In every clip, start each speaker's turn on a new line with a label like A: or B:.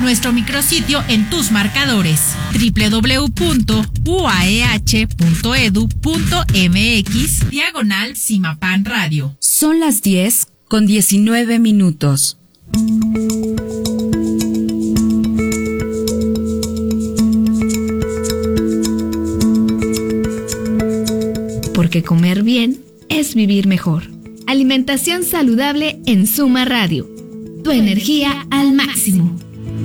A: nuestro micrositio en tus marcadores www.uaeh.edu.mx/Cimapan Radio.
B: Son las 10:19. Porque comer bien es vivir mejor. Alimentación saludable en Suma Radio. Tu energía al máximo.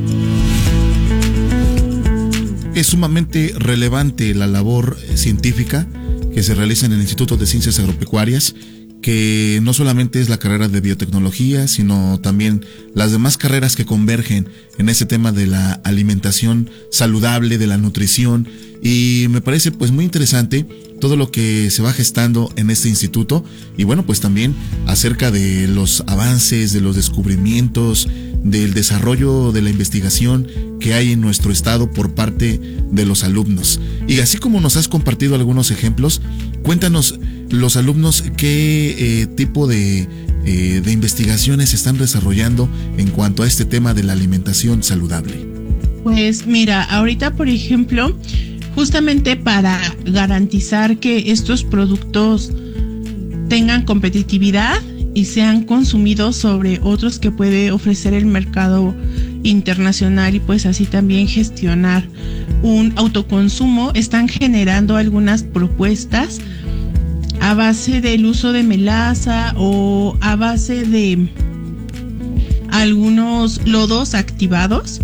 C: Es sumamente relevante la labor científica que se realiza en el Instituto de Ciencias Agropecuarias, que no solamente es la carrera de biotecnología, sino también las demás carreras que convergen en ese tema de la alimentación saludable, de la nutrición, y me parece pues muy interesante todo lo que se va gestando en este instituto, y bueno, pues también acerca de los avances, de los descubrimientos, del desarrollo de la investigación que hay en nuestro estado por parte de los alumnos. Y así como nos has compartido algunos ejemplos, cuéntanos los alumnos qué tipo de investigaciones están desarrollando en cuanto a este tema de la alimentación saludable.
D: Pues mira, ahorita por ejemplo, justamente para garantizar que estos productos tengan competitividad y sean consumidos sobre otros que puede ofrecer el mercado internacional, y pues así también gestionar un autoconsumo, están generando algunas propuestas a base del uso de melaza o a base de algunos lodos activados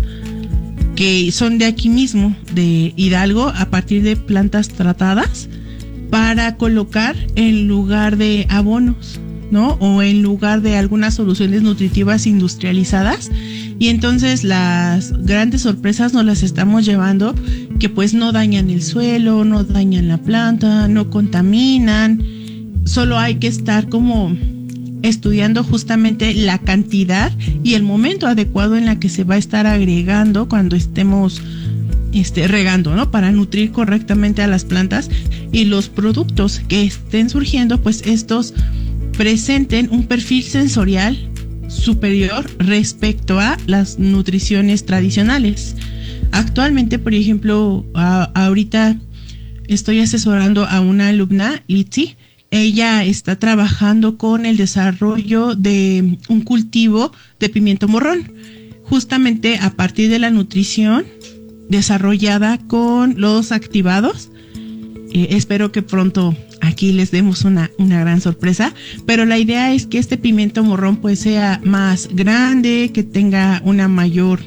D: que son de aquí mismo, de Hidalgo, a partir de plantas tratadas, para colocar en lugar de abonos, ¿no? O en lugar de algunas soluciones nutritivas industrializadas. Y entonces las grandes sorpresas nos las estamos llevando, que pues no dañan el suelo, no dañan la planta, no contaminan. Solo hay que estar como estudiando justamente la cantidad y el momento adecuado en la que se va a estar agregando cuando estemos regando, ¿no? Para nutrir correctamente a las plantas, y los productos que estén surgiendo, pues estos presenten un perfil sensorial superior respecto a las nutriciones tradicionales. Actualmente, por ejemplo, ahorita estoy asesorando a una alumna, Litsi. Ella está trabajando con el desarrollo de un cultivo de pimiento morrón, justamente a partir de la nutrición desarrollada con los activados. Espero que pronto aquí les demos una gran sorpresa, pero la idea es que este pimiento morrón pues sea más grande, que tenga una mayor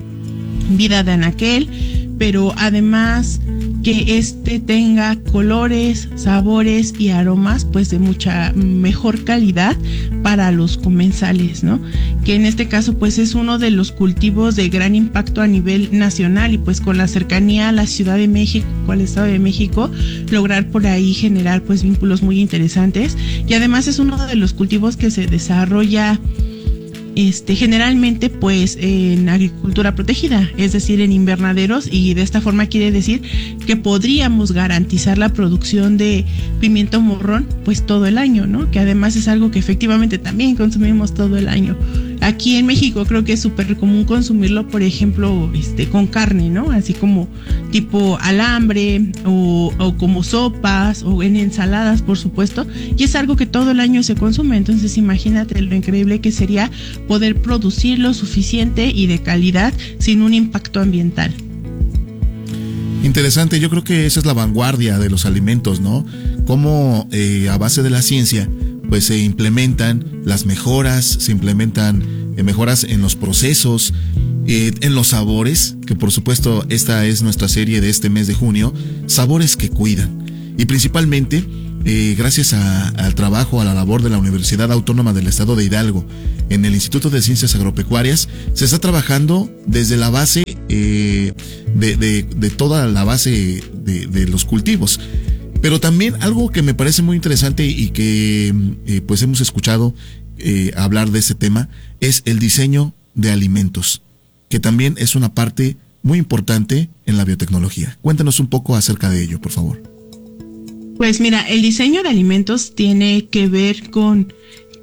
D: vida de anaquel, pero además que tenga colores, sabores y aromas pues de mucha mejor calidad para los comensales, ¿no? Que en este caso pues es uno de los cultivos de gran impacto a nivel nacional, y pues con la cercanía a la Ciudad de México, al Estado de México, lograr por ahí generar pues vínculos muy interesantes. Y además es uno de los cultivos que se desarrolla generalmente pues en agricultura protegida, es decir, en invernaderos, y de esta forma quiere decir que podríamos garantizar la producción de pimiento morrón pues todo el año, ¿no? Que además es algo que efectivamente también consumimos todo el año. Aquí en México creo que es súper común consumirlo, por ejemplo, con carne, ¿no? Así como tipo alambre o como sopas o en ensaladas, por supuesto. Y es algo que todo el año se consume. Entonces imagínate lo increíble que sería poder producir lo suficiente y de calidad sin un impacto ambiental.
C: Interesante, yo creo que esa es la vanguardia de los alimentos, ¿no? Cómo a base de la ciencia pues se implementan las mejoras, se implementan mejoras en los procesos, en los sabores, que por supuesto esta es nuestra serie de este mes de junio, sabores que cuidan. Y principalmente gracias al trabajo, a la labor de la Universidad Autónoma del Estado de Hidalgo, en el Instituto de Ciencias Agropecuarias, se está trabajando desde la base de toda la base de los cultivos. Pero también algo que me parece muy interesante y que pues hemos escuchado hablar de este tema es el diseño de alimentos, que también es una parte muy importante en la biotecnología. Cuéntanos un poco acerca de ello, por favor.
D: Pues mira, el diseño de alimentos tiene que ver con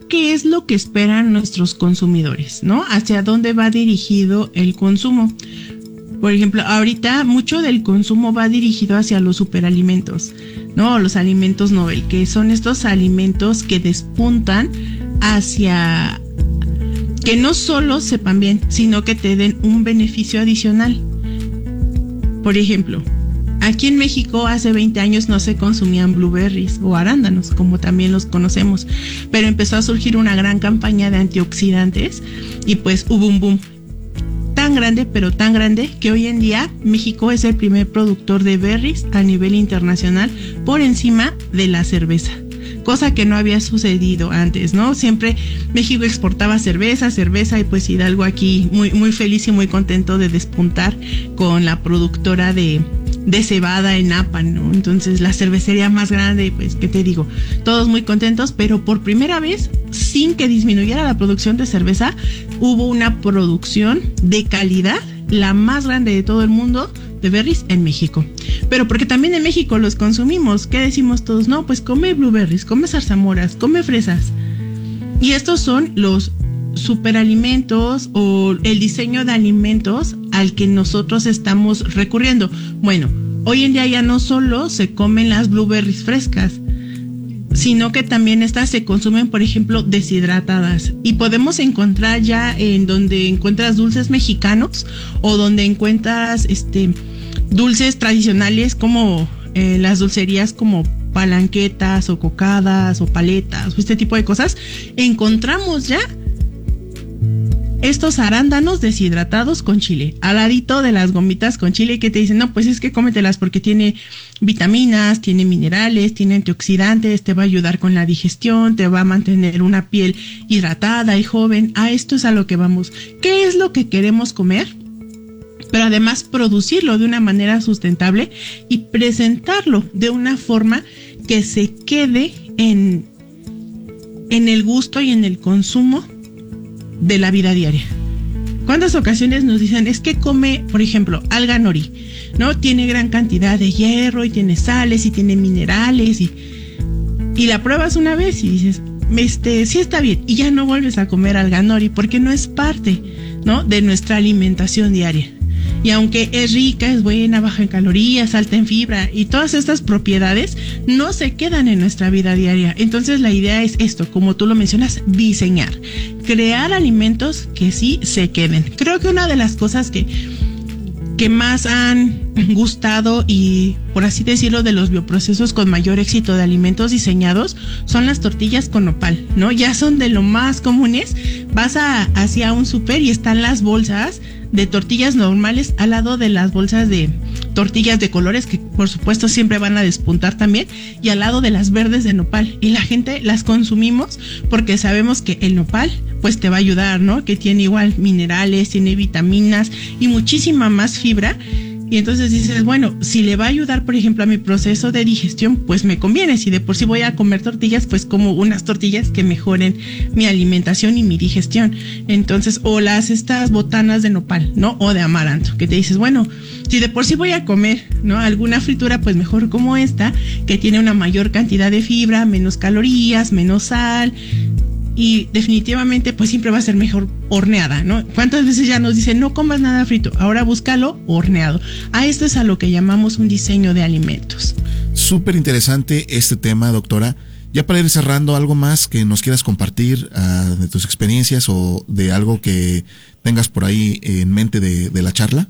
D: qué es lo que esperan nuestros consumidores, ¿no? Hacia dónde va dirigido el consumo. Por ejemplo, ahorita mucho del consumo va dirigido hacia los superalimentos, ¿no? Los alimentos Nobel, que son estos alimentos que despuntan hacia que no solo sepan bien, sino que te den un beneficio adicional. Por ejemplo, aquí en México hace 20 años no se consumían blueberries o arándanos, como también los conocemos, pero empezó a surgir una gran campaña de antioxidantes y pues hubo un boom tan grande, pero tan grande, que hoy en día México es el primer productor de berries a nivel internacional por encima de la cerveza, cosa que no había sucedido antes, ¿no? Siempre México exportaba cerveza y pues Hidalgo aquí muy, muy feliz y muy contento de despuntar con la productora de cebada en Napa, ¿no? Entonces la cervecería más grande, pues, ¿qué te digo? Todos muy contentos, pero por primera vez, sin que disminuyera la producción de cerveza, hubo una producción de calidad, la más grande de todo el mundo, de berries en México. Pero porque también en México los consumimos. ¿Qué decimos todos? No, pues come blueberries, come zarzamoras, come fresas. Y estos son los superalimentos o el diseño de alimentos al que nosotros estamos recurriendo. Bueno, hoy en día ya no solo se comen las blueberries frescas, sino que también estas se consumen, por ejemplo, deshidratadas. Y podemos encontrar ya en donde encuentras dulces mexicanos o donde encuentras dulces tradicionales como las dulcerías como palanquetas o cocadas o paletas o este tipo de cosas. Encontramos ya estos arándanos deshidratados con chile, al ladito de las gomitas con chile, que te dicen, no, pues es que cómetelas porque tiene vitaminas, tiene minerales, tiene antioxidantes, te va a ayudar con la digestión, te va a mantener una piel hidratada y joven. A esto es a lo que vamos. ¿Qué es lo que queremos comer? Pero además producirlo de una manera sustentable y presentarlo de una forma que se quede en el gusto y en el consumo de la vida diaria. ¿Cuántas ocasiones nos dicen, es que come, por ejemplo, alga nori, ¿no? Tiene gran cantidad de hierro y tiene sales y tiene minerales y la pruebas una vez y dices, sí está bien, y ya no vuelves a comer alga nori porque no es parte, ¿no?, de nuestra alimentación diaria. Y aunque es rica, es buena, baja en calorías, alta en fibra y todas estas propiedades no se quedan en nuestra vida diaria. Entonces la idea es esto, como tú lo mencionas, diseñar, crear alimentos que sí se queden. Creo que una de las cosas que más han gustado y, por así decirlo, de los bioprocesos con mayor éxito de alimentos diseñados son las tortillas con nopal, ¿no? Ya son de lo más comunes. Vas hacia un súper y están las bolsas de tortillas normales al lado de las bolsas de tortillas de colores, que por supuesto siempre van a despuntar también, y al lado de las verdes de nopal. Y la gente las consumimos porque sabemos que el nopal pues te va a ayudar, ¿no? Que tiene igual minerales, tiene vitaminas y muchísima más fibra. Y entonces dices, bueno, si le va a ayudar, por ejemplo, a mi proceso de digestión, pues me conviene. Si de por sí voy a comer tortillas, pues como unas tortillas que mejoren mi alimentación y mi digestión. Entonces, o estas botanas de nopal, ¿no? O de amaranto, que te dices, bueno, si de por sí voy a comer, ¿no?, alguna fritura, pues mejor como esta, que tiene una mayor cantidad de fibra, menos calorías, menos sal. Y definitivamente pues siempre va a ser mejor horneada, ¿no? ¿Cuántas veces ya nos dicen no comas nada frito? Ahora búscalo horneado. A esto es a lo que llamamos un diseño de alimentos.
C: Súper interesante este tema, doctora. Ya para ir cerrando, ¿algo más que nos quieras compartir de tus experiencias o de algo que tengas por ahí en mente de la charla?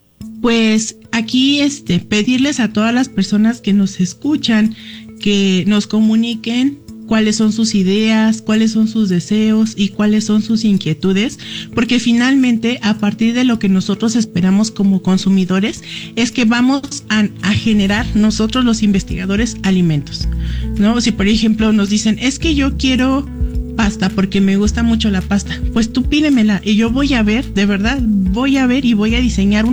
D: Pues aquí pedirles a todas las personas que nos escuchan que nos comuniquen cuáles son sus ideas, cuáles son sus deseos y cuáles son sus inquietudes, porque finalmente a partir de lo que nosotros esperamos como consumidores es que vamos a generar nosotros los investigadores alimentos, ¿no? Si por ejemplo nos dicen, es que yo quiero pasta porque me gusta mucho la pasta, pues tú pídemela y yo voy a ver, de verdad, voy a ver y voy a diseñar